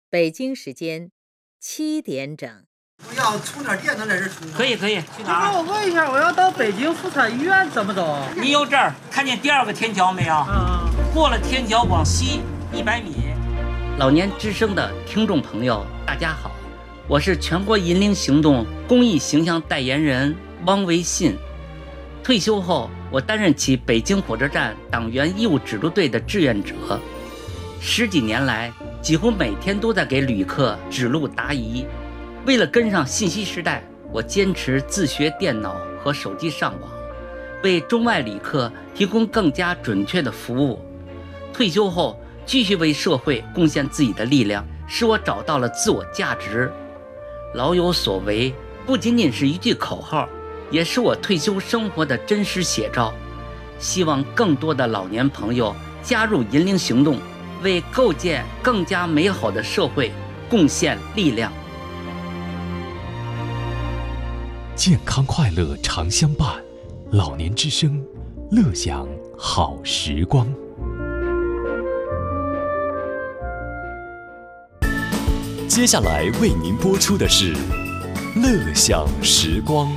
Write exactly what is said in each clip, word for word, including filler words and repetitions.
北京时间七点整。 我要充点电能在这充吗？ 可以可以，去哪儿？ 我问一下，我要到北京妇产医院怎么走？ 你有这儿看见第二个天桥没有？ 啊， 过了天桥往西一百米。老年之声的听众朋友，大家好，我是全国银龄行动公益形象代言人汪维信。退休后，我担任起北京火车站党员义务指路队的志愿者，十几年来，几乎每天都在给旅客指路答疑。为了跟上信息时代，我坚持自学电脑和手机上网，为中外旅客提供更加准确的服务。退休后，继续为社会贡献自己的力量，使我找到了自我价值。老有所为不仅仅是一句口号，也是我退休生活的真实写照。希望更多的老年朋友加入银龄行动，为构建更加美好的社会贡献力量。 健康快乐常相伴，老年之声，乐享好时光。接下来为您播出的是乐享时光。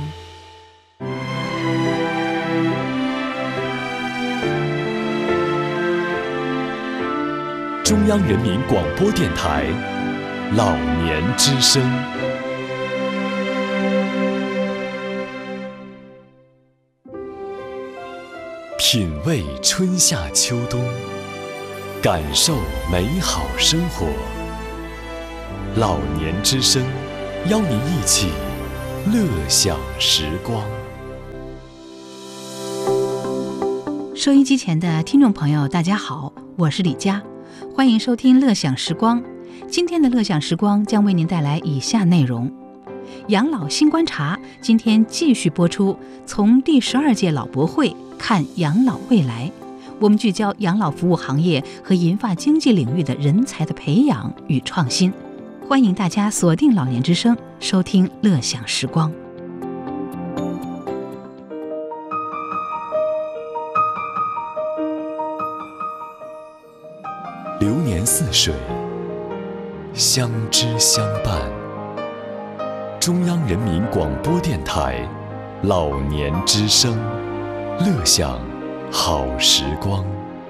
中央人民广播电台老年之声。品味春夏秋冬，感受美好生活。老年之声，邀您一起乐享时光。 收音机前的听众朋友，大家好，我是李佳，欢迎收听乐享时光。今天的乐享时光将为您带来以下内容：养老新观察，今天继续播出，从第十二届老博会看养老未来。我们聚焦养老服务行业和银发经济领域的人才的培养与创新。欢迎大家锁定老年之声，收听乐享时光。 流年似水，相知相伴。中央人民广播电台老年之声，乐享好时光。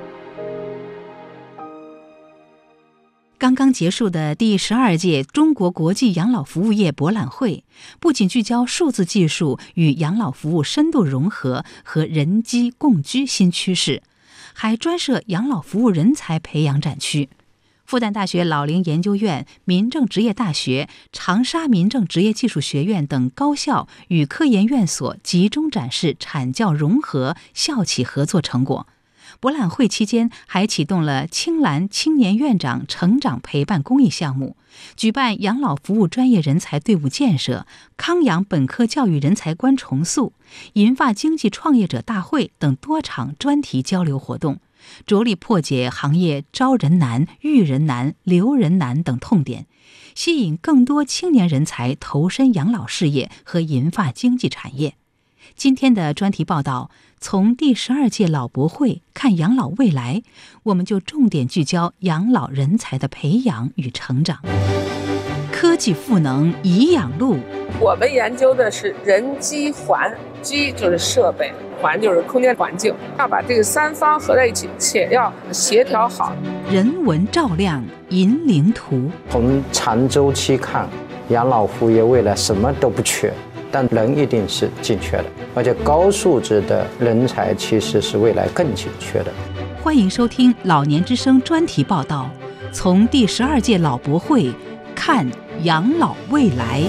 刚刚结束的第十二届中国国际养老服务业博览会，不仅聚焦数字技术与养老服务深度融合和人机共居新趋势，还专设养老服务人才培养展区。复旦大学老龄研究院、民政职业大学、长沙民政职业技术学院等高校与科研院所集中展示产教融合、校企合作成果。博览会期间还启动了青蓝青年院长成长陪伴公益项目，举办养老服务专业人才队伍建设、康养本科教育人才观重塑、银发经济创业者大会等多场专题交流活动，着力破解行业招人难、育人难、留人难等痛点，吸引更多青年人才投身养老事业和银发经济产业。今天的专题报道，从第十二届老博会看养老未来，我们就重点聚焦养老人才的培养与成长。科技赋能颐养路， 我们研究的是人机环，机就是设备，环就是空间环境，要把这个三方合在一起，且要协调好。 人文照亮银领图， 从长周期看，养老服务业未来什么都不缺，但人一定是紧缺的，而且高素质的人才其实是未来更紧缺的。 欢迎收听老年之声专题报道，从第十二届老博会看养老未来。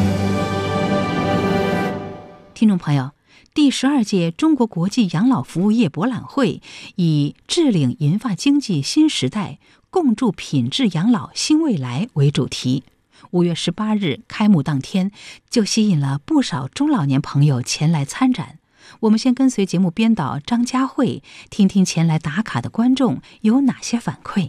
听众朋友，第十二届中国国际养老服务业博览会以致领银发经济新时代，共筑品质养老新未来为主题。五月十八日开幕当天，就吸引了不少中老年朋友前来参展。我们先跟随节目编导张佳慧，听听前来打卡的观众有哪些反馈。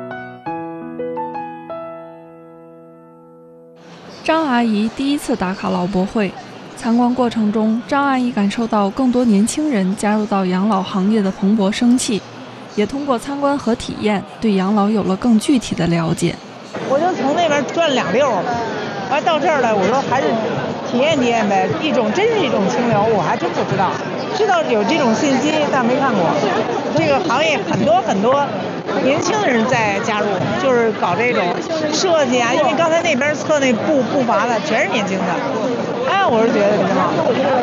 张阿姨第一次打卡老博会，参观过程中，张阿姨感受到更多年轻人加入到养老行业的蓬勃生气，也通过参观和体验，对养老有了更具体的了解。 我就从那边转两溜，完到这儿来，我说还是体验体验呗，一种真是一种清流，我还真不知道，知道有这种信息，但没看过。这个行业很多很多年轻人在加入，就是搞这种设计啊，因为刚才那边测那步步伐的全是年轻的，哎，我是觉得挺好，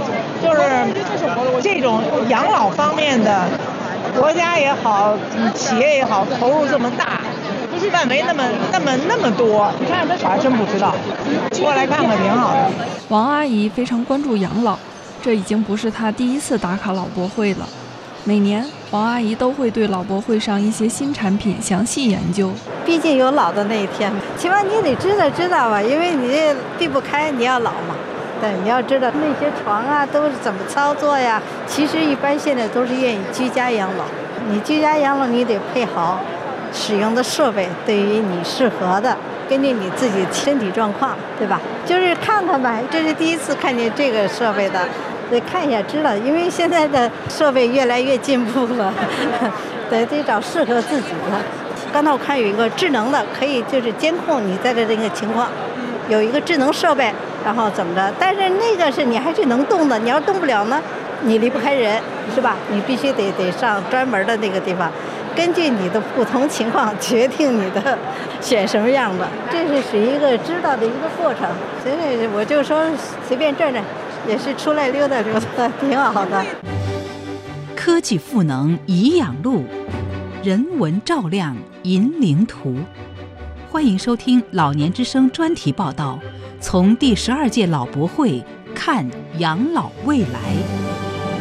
就是这种养老方面的，国家也好，企业也好，投入这么大，范围那么那么那么多，我还真不知道，过来看看挺好的。 王阿姨非常关注养老，这已经不是她第一次打卡老博会了。每年，王阿姨都会对老博会上一些新产品详细研究。 毕竟有老的那一天，起码你得知道知道吧，因为你避不开你要老嘛。对，你要知道那些床啊都是怎么操作呀。其实一般现在都是愿意居家养老，你居家养老你得配好使用的设备，对于你适合的，根据你自己身体状况，对吧？就是看看吧，这是第一次看见这个设备的。得看一下知道，因为现在的设备越来越进步了，得得找适合自己的。刚才我看有一个智能的，可以就是监控你在的这个情况，有一个智能设备，然后怎么着？但是那个是你还是能动的，你要动不了呢，你离不开人，是吧？你必须得得上专门的那个地方，根据你的不同情况决定你的选什么样的，这是属于一个知道的一个过程。所以我就说随便转转。也是出来溜达溜达，挺好的。 科技赋能颐养路，人文照亮引领图。欢迎收听老年之声专题报道，从第十二届老博会看养老未来。